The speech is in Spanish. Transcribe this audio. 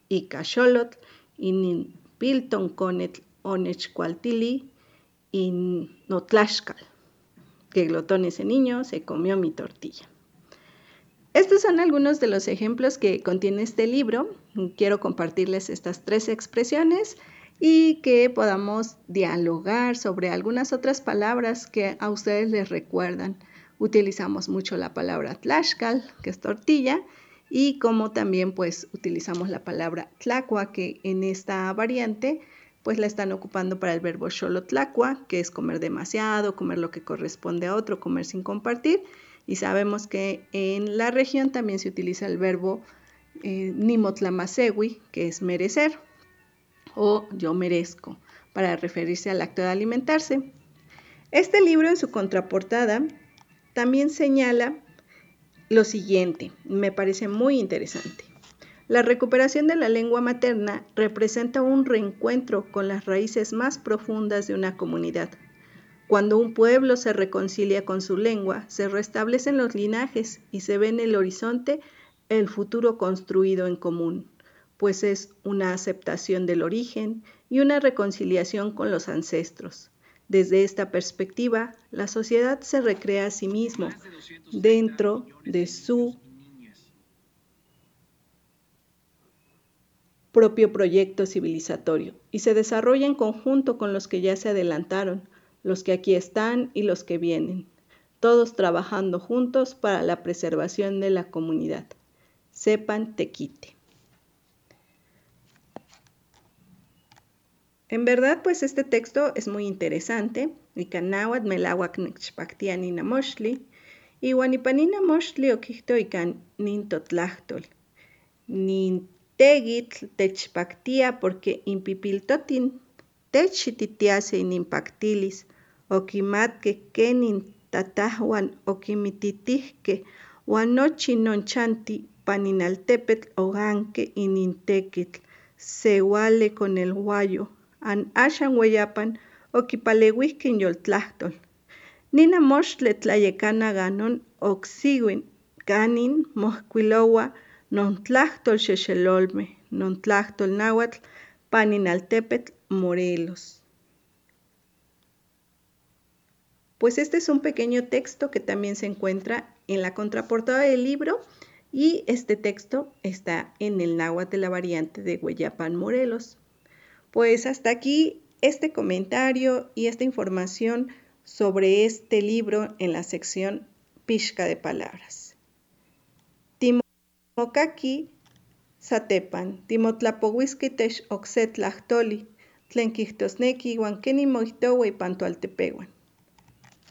ika xolotl, inin pilton conetl onechkualtili in notlaxcal, que glotón ese niño se comió mi tortilla. Estos son algunos de los ejemplos que contiene este libro. Quiero compartirles estas 3 expresiones y que podamos dialogar sobre algunas otras palabras que a ustedes les recuerdan. Utilizamos mucho la palabra tlaxcal, que es tortilla, y como también pues utilizamos la palabra tlacua, que en esta variante pues la están ocupando para el verbo xolotlacua, que es comer demasiado, comer lo que corresponde a otro, comer sin compartir. Y sabemos que en la región también se utiliza el verbo nimotlamasegui, que es merecer, o yo merezco, para referirse al acto de alimentarse. Este libro en su contraportada también señala lo siguiente, me parece muy interesante. La recuperación de la lengua materna representa un reencuentro con las raíces más profundas de una comunidad. Cuando un pueblo se reconcilia con su lengua, se restablecen los linajes y se ve en el horizonte el futuro construido en común, pues es una aceptación del origen y una reconciliación con los ancestros. Desde esta perspectiva, la sociedad se recrea a sí mismo dentro de su propio proyecto civilizatorio y se desarrolla en conjunto con los que ya se adelantaron, los que aquí están y los que vienen, todos trabajando juntos para la preservación de la comunidad. Sepan tequite. En verdad, pues este texto es muy interesante. Ikan melawak nechpaktiani namoshli, iwan ipanina moshli okihto ikan nintotlajtol. Tegitl techpaktia porque impipiltotin techititiase inimpaktilis, okimatke kenin tatahuan okimititihke, uan nochi nonchanti paninaltepetl oganke inintekitl, sewale con el huayo, an axan hueyapan okipaleuihke inyoltlahtol. Nina moxtle tlayekana ganon oksiwin kanin mohkuilowa nontlahtol xexelolme, nontlahtol náhuatl, paninaltepetl, Morelos. Pues este es un pequeño texto que también se encuentra en la contraportada del libro y este texto está en el náhuatl de la variante de Hueyapan, Morelos. Pues hasta aquí este comentario y esta información sobre este libro en la sección Pixca de Palabras. Timokaki Satepan, timotlapohuisque tex oxetlahtoli, tlen quihtosneki iuan keni moihtoua ipan toaltepehuan.